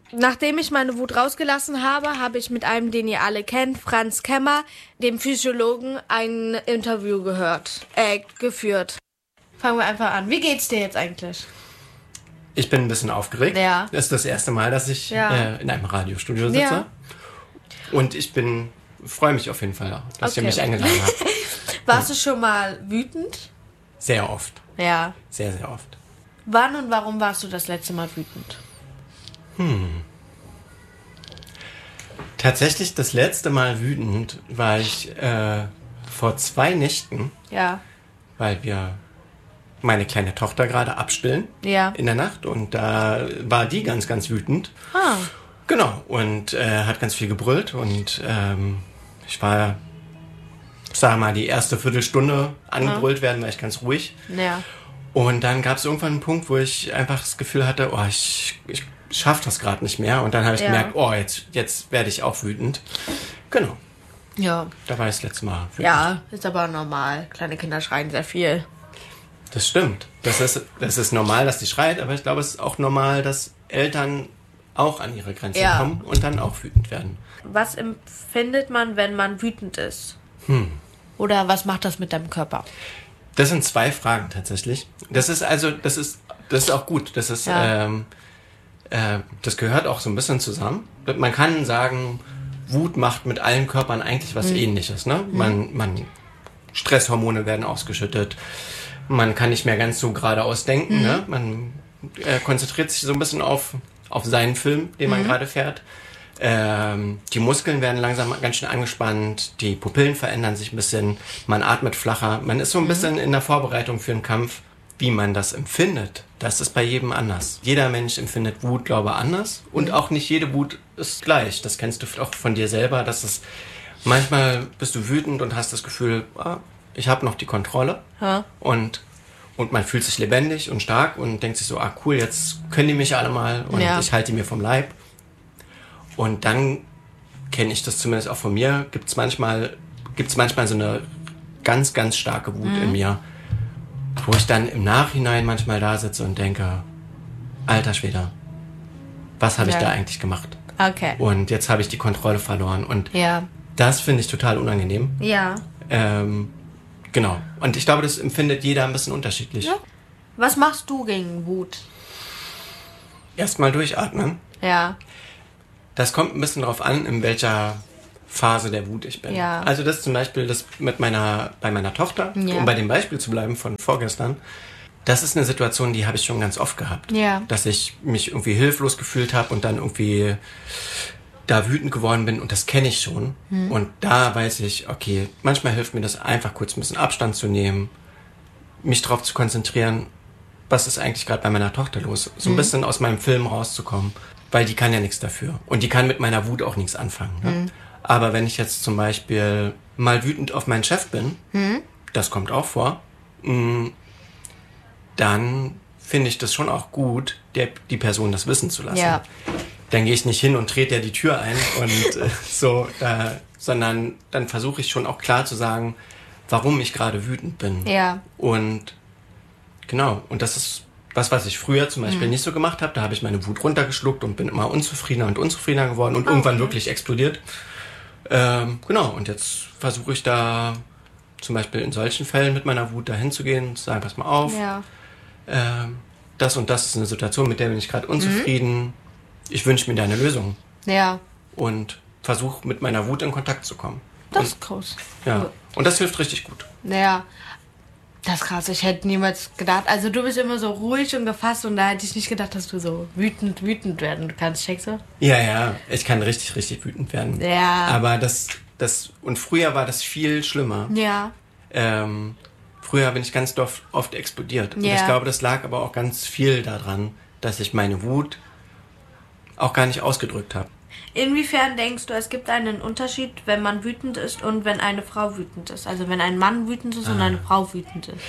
Nachdem ich meine Wut rausgelassen habe, habe ich mit einem, den ihr alle kennt, Franz Kemmer, dem Physiologen, ein Interview geführt. Fangen wir einfach an. Wie geht's dir jetzt eigentlich? Ich bin ein bisschen aufgeregt. Ja. Das ist das erste Mal, dass ich in einem Radiostudio sitze. Ja. Und ich freue mich auf jeden Fall, dass ihr mich eingeladen habt. Warst du schon mal wütend? Sehr oft. Ja. Sehr, sehr oft. Wann und warum warst du das letzte Mal wütend? Tatsächlich das letzte Mal wütend war ich vor 2 Nächten, Ja. weil wir meine kleine Tochter gerade abstillen in der Nacht. Und da war die ganz, ganz wütend. Ah. Genau. Und hat ganz viel gebrüllt. Und ich war, sag mal, die erste Viertelstunde angebrüllt werden, war ich ganz ruhig. Ja. Und dann gab es irgendwann einen Punkt, wo ich einfach das Gefühl hatte, oh, ich schaffe das gerade nicht mehr. Und dann habe ich gemerkt, oh, jetzt werde ich auch wütend. Genau. Ja. Da war ich das letzte Mal wütend. Ja, ist aber normal. Kleine Kinder schreien sehr viel. Das stimmt. Das ist normal, dass die schreit, aber ich glaube, es ist auch normal, dass Eltern auch an ihre Grenzen kommen und dann auch wütend werden. Was empfindet man, wenn man wütend ist? Oder was macht das mit deinem Körper? Das sind 2 Fragen tatsächlich. Das ist auch gut. Das ist, das gehört auch so ein bisschen zusammen. Man kann sagen, Wut macht mit allen Körpern eigentlich was Ähnliches. Ne? Stresshormone werden ausgeschüttet. Man kann nicht mehr ganz so geradeaus denken. Ne? Man konzentriert sich so ein bisschen auf seinen Film, den man gerade fährt. Die Muskeln werden langsam ganz schön angespannt. Die Pupillen verändern sich ein bisschen. Man atmet flacher. Man ist so ein bisschen in der Vorbereitung für einen Kampf. Wie man das empfindet, das ist bei jedem anders. Jeder Mensch empfindet Wut, glaube ich, anders. Und auch nicht jede Wut ist gleich. Das kennst du auch von dir selber. Manchmal bist du wütend und hast das Gefühl, ich habe noch die Kontrolle. Ja. Und man fühlt sich lebendig und stark und denkt sich so, cool, jetzt können die mich alle mal und ich halte die mir vom Leib. Und dann kenne ich das zumindest auch von mir, gibt's manchmal so eine ganz, ganz starke Wut in mir, wo ich dann im Nachhinein manchmal da sitze und denke, alter Schwede, was habe ich da eigentlich gemacht? Okay. Und jetzt habe ich die Kontrolle verloren. Und das finde ich total unangenehm. Ja. Genau. Und ich glaube, das empfindet jeder ein bisschen unterschiedlich. Ja. Was machst du gegen Wut? Erstmal durchatmen. Ja. Das kommt ein bisschen drauf an, in welcher Phase der Wut ich bin. Ja. Also das zum Beispiel das bei meiner Tochter, um bei dem Beispiel zu bleiben von vorgestern, das ist eine Situation, die habe ich schon ganz oft gehabt. Ja. Dass ich mich irgendwie hilflos gefühlt habe und dann irgendwie da wütend geworden bin und das kenne ich schon. Und da weiß ich, okay, manchmal hilft mir das einfach kurz ein bisschen Abstand zu nehmen, mich darauf zu konzentrieren, was ist eigentlich gerade bei meiner Tochter los? So ein bisschen aus meinem Film rauszukommen, weil die kann ja nichts dafür. Und die kann mit meiner Wut auch nichts anfangen. Ne? Aber wenn ich jetzt zum Beispiel mal wütend auf meinen Chef bin, das kommt auch vor, dann finde ich das schon auch gut, die Person das wissen zu lassen. Ja. Dann gehe ich nicht hin und trete der die Tür ein und sondern dann versuche ich schon auch klar zu sagen, warum ich gerade wütend bin. Ja. Und genau, und das ist was ich früher zum Beispiel nicht so gemacht habe. Da habe ich meine Wut runtergeschluckt und bin immer unzufriedener und unzufriedener geworden und irgendwann wirklich explodiert. Genau, und jetzt versuche ich da zum Beispiel in solchen Fällen mit meiner Wut dahin zu gehen und zu sagen, pass mal auf, das und das ist eine Situation, mit der bin ich gerade unzufrieden. Ich wünsche mir da eine Lösung. Ja. Und versuche mit meiner Wut in Kontakt zu kommen. Das ist groß. Ja, und das hilft richtig gut. Ja. Das ist krass, ich hätte niemals gedacht. Also du bist immer so ruhig und gefasst und da hätte ich nicht gedacht, dass du so wütend werden kannst. Checkst du? Ja, ich kann richtig, richtig wütend werden. Ja. Aber und früher war das viel schlimmer. Ja. Früher bin ich ganz oft explodiert. Und ich glaube, das lag aber auch ganz viel daran, dass ich meine Wut auch gar nicht ausgedrückt habe. Inwiefern denkst du, es gibt einen Unterschied, wenn man wütend ist und wenn eine Frau wütend ist? Also wenn ein Mann wütend ist und eine Frau wütend ist?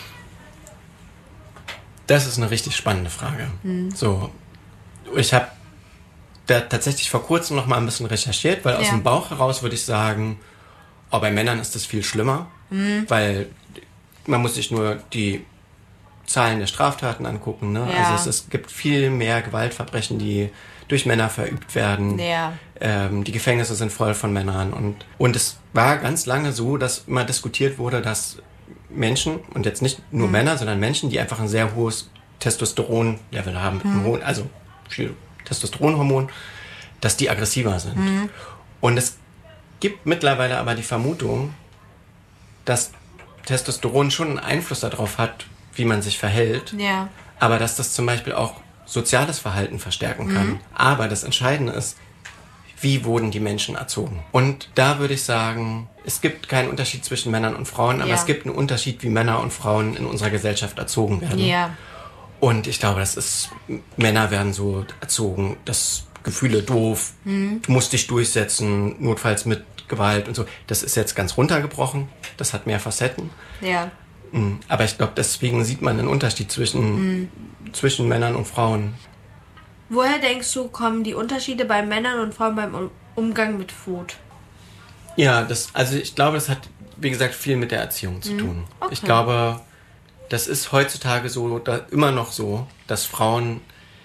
Das ist eine richtig spannende Frage. So, ich habe da tatsächlich vor kurzem noch mal ein bisschen recherchiert, weil aus dem Bauch heraus würde ich sagen, bei Männern ist das viel schlimmer, weil man muss sich nur die Zahlen der Straftaten angucken. Ne? Ja. Also es gibt viel mehr Gewaltverbrechen, die durch Männer verübt werden. Ja. Die Gefängnisse sind voll von Männern. Und es war ganz lange so, dass immer diskutiert wurde, dass Menschen, und jetzt nicht nur Männer, sondern Menschen, die einfach ein sehr hohes Testosteron-Level haben, also viel Testosteronhormon, dass die aggressiver sind. Und es gibt mittlerweile aber die Vermutung, dass Testosteron schon einen Einfluss darauf hat, wie man sich verhält, Ja. aber dass das zum Beispiel auch soziales Verhalten verstärken kann. Aber das Entscheidende ist, wie wurden die Menschen erzogen? Und da würde ich sagen, es gibt keinen Unterschied zwischen Männern und Frauen, aber es gibt einen Unterschied, wie Männer und Frauen in unserer Gesellschaft erzogen werden. Ja. Und ich glaube, Männer werden so erzogen, dass Gefühle doof, du musst dich durchsetzen, notfalls mit Gewalt und so. Das ist jetzt ganz runtergebrochen, das hat mehr Facetten. Ja. Aber ich glaube, deswegen sieht man einen Unterschied zwischen Männern und Frauen. Woher denkst du, kommen die Unterschiede bei Männern und Frauen beim Umgang mit Wut? Ja, also ich glaube, das hat, wie gesagt, viel mit der Erziehung zu tun. Okay. Ich glaube, das ist heutzutage so, immer noch so, dass Frauen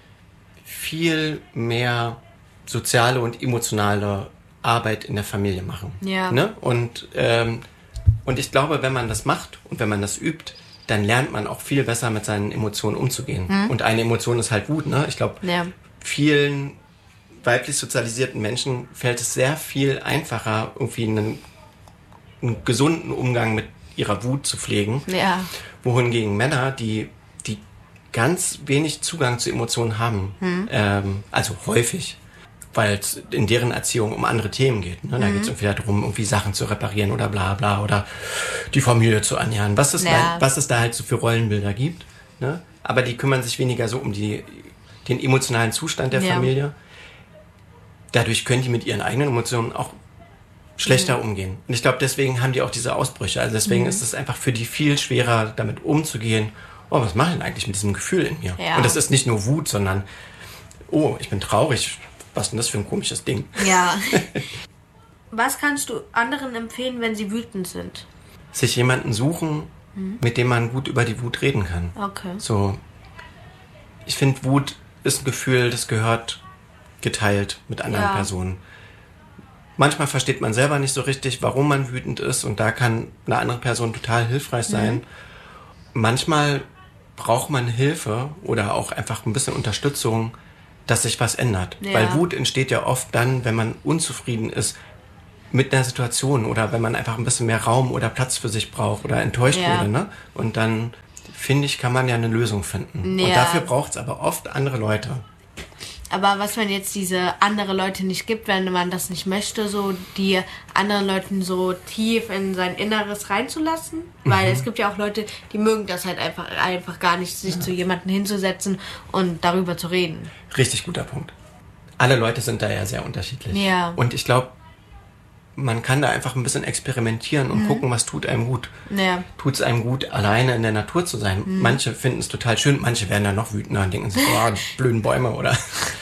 viel mehr soziale und emotionale Arbeit in der Familie machen. Ja. Ne? Und ich glaube, wenn man das macht und wenn man das übt, dann lernt man auch viel besser mit seinen Emotionen umzugehen. Und eine Emotion ist halt Wut. Ne? Ich glaube, vielen weiblich sozialisierten Menschen fällt es sehr viel einfacher, irgendwie einen gesunden Umgang mit ihrer Wut zu pflegen. Ja. Wohingegen Männer, die ganz wenig Zugang zu Emotionen haben, also häufig, weil es in deren Erziehung um andere Themen geht. Ne? Da geht es irgendwie darum, irgendwie Sachen zu reparieren oder bla bla oder die Familie zu ernähren. Was es da halt so für Rollenbilder gibt. Ne? Aber die kümmern sich weniger so um den emotionalen Zustand der Familie. Dadurch können die mit ihren eigenen Emotionen auch schlechter umgehen. Und ich glaube, deswegen haben die auch diese Ausbrüche. Also deswegen ist es einfach für die viel schwerer, damit umzugehen. Oh, was mache ich denn eigentlich mit diesem Gefühl in mir? Ja. Und das ist nicht nur Wut, sondern oh, ich bin traurig. Was ist denn das für ein komisches Ding? Ja. Was kannst du anderen empfehlen, wenn sie wütend sind? Sich jemanden suchen, mit dem man gut über die Wut reden kann. Okay. So, ich finde, Wut ist ein Gefühl, das gehört geteilt mit anderen Personen. Manchmal versteht man selber nicht so richtig, warum man wütend ist, und da kann eine andere Person total hilfreich sein. Manchmal braucht man Hilfe oder auch einfach ein bisschen Unterstützung, dass sich was ändert. Ja. Weil Wut entsteht ja oft dann, wenn man unzufrieden ist mit einer Situation oder wenn man einfach ein bisschen mehr Raum oder Platz für sich braucht oder enttäuscht wurde. Ne? Und dann, finde ich, kann man ja eine Lösung finden. Ja. Und dafür braucht es aber oft andere Leute. Aber was, wenn jetzt diese andere Leute nicht gibt, wenn man das nicht möchte, so die anderen Leuten so tief in sein Inneres reinzulassen? Weil es gibt ja auch Leute, die mögen das halt einfach gar nicht, sich zu jemandem hinzusetzen und darüber zu reden. Richtig guter Punkt. Alle Leute sind da ja sehr unterschiedlich. Ja. Und ich glaube, man kann da einfach ein bisschen experimentieren und gucken, was tut einem gut. Ja. Tut es einem gut, alleine in der Natur zu sein? Manche finden es total schön, manche werden dann noch wütender und denken sich, oh, die blöden Bäume oder...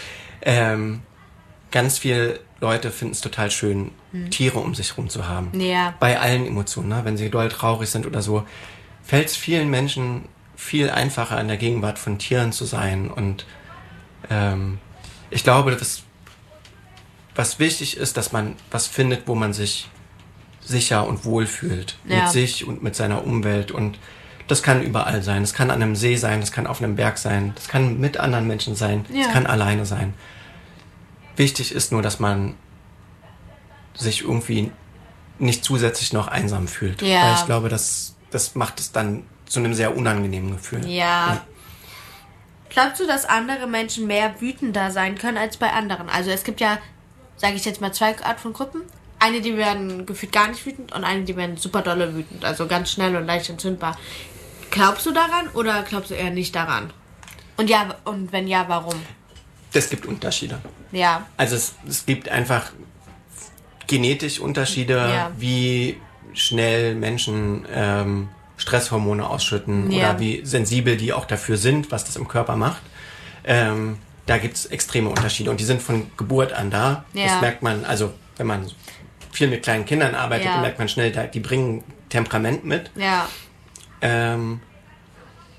ganz viele Leute finden es total schön, Tiere um sich herum zu haben. Ja. Bei allen Emotionen, ne? Wenn sie doll traurig sind oder so, fällt es vielen Menschen viel einfacher, in der Gegenwart von Tieren zu sein. Und ich glaube, was wichtig ist, dass man was findet, wo man sich sicher und wohl fühlt. Ja. Mit sich und mit seiner Umwelt. Und das kann überall sein. Das kann an einem See sein, das kann auf einem Berg sein, das kann mit anderen Menschen sein, das kann alleine sein. Wichtig ist nur, dass man sich irgendwie nicht zusätzlich noch einsam fühlt. Ja. Weil ich glaube, das macht es dann zu einem sehr unangenehmen Gefühl. Ja. Glaubst du, dass andere Menschen mehr wütender sein können als bei anderen? Also es gibt ja, sage ich jetzt mal, zwei Arten von Gruppen. Eine, die werden gefühlt gar nicht wütend und eine, die werden super dolle wütend. Also ganz schnell und leicht entzündbar. Glaubst du daran oder glaubst du eher nicht daran? Und wenn ja, warum? Es gibt Unterschiede. Ja. Also es gibt einfach genetisch Unterschiede, wie schnell Menschen Stresshormone ausschütten oder wie sensibel die auch dafür sind, was das im Körper macht. Da gibt es extreme Unterschiede und die sind von Geburt an da. Ja. Das merkt man, also wenn man viel mit kleinen Kindern arbeitet, merkt man schnell, die bringen Temperament mit. Ja.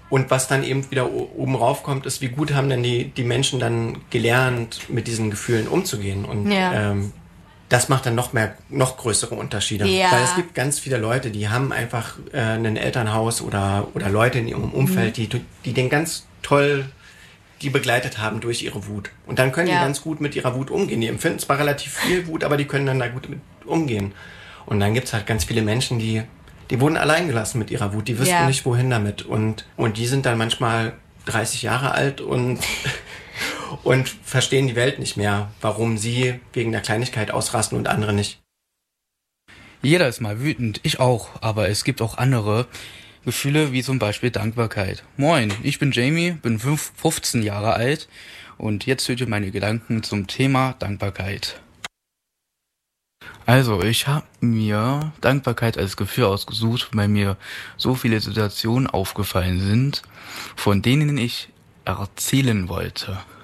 Und was dann eben wieder oben raufkommt, ist, wie gut haben denn die Menschen dann gelernt, mit diesen Gefühlen umzugehen. Und das macht dann noch größere Unterschiede. Ja. Weil es gibt ganz viele Leute, die haben einfach ein Elternhaus oder Leute in ihrem Umfeld, die den ganz toll die begleitet haben durch ihre Wut. Und dann können die ganz gut mit ihrer Wut umgehen. Die empfinden zwar relativ viel Wut, aber die können dann da gut mit umgehen. Und dann gibt's halt ganz viele Menschen, die wurden allein gelassen mit ihrer Wut. Die wüssten nicht, wohin damit. Und die sind dann manchmal 30 Jahre alt und verstehen die Welt nicht mehr, warum sie wegen der Kleinigkeit ausrasten und andere nicht. Jeder ist mal wütend, ich auch, aber es gibt auch andere Gefühle, wie zum Beispiel Dankbarkeit. Moin, ich bin Jamie, bin 15 Jahre alt und jetzt hört ihr meine Gedanken zum Thema Dankbarkeit. Also, ich habe mir Dankbarkeit als Gefühl ausgesucht, weil mir so viele Situationen aufgefallen sind, von denen ich erzählen wollte.